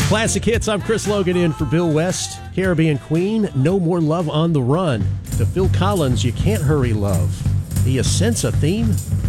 Classic Hits, I'm Chris Logan in for Bill West. Caribbean Queen, No More Love on the Run. To Phil Collins, You Can't Hurry Love. Do you sense a theme?